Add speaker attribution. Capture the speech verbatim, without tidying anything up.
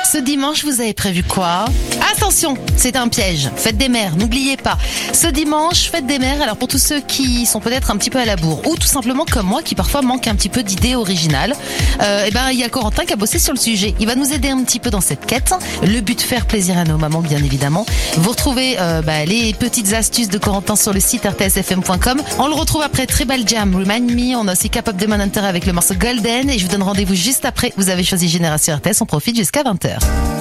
Speaker 1: Ce dimanche, vous avez prévu quoi? Attention, c'est un piège. Fête des mères, n'oubliez pas. Ce dimanche, fête des mères. Alors pour tous ceux qui sont peut-être un petit peu à la bourre ou tout simplement comme moi qui parfois manque un petit peu d'idées originales, euh, et ben il y a Corentin qui a bossé sur le sujet. Il va nous aider un petit peu dans cette quête. Le but, faire plaisir à nos mamans, bien évidemment. Vous retrouvez euh, bah, les petites astuces de Corentin sur le site r t s f m point com. On le retrouve après Tribal Jam, Remind Me. On a aussi Cap of Demon Hunter avec le morceau Golden. Et je vous donne rendez-vous juste après. Vous avez choisi Génération R T S. On profite jusqu'à vingt heures.